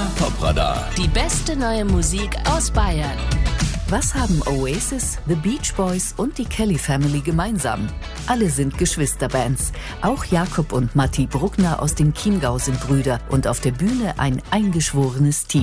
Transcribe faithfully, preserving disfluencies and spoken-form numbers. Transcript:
Top-Radar. Die beste neue Musik aus Bayern. Was haben Oasis, The Beach Boys und die Kelly Family gemeinsam? Alle sind Geschwisterbands. Auch Jakob und Matti Bruckner aus dem Chiemgau sind Brüder und auf der Bühne ein eingeschworenes Team.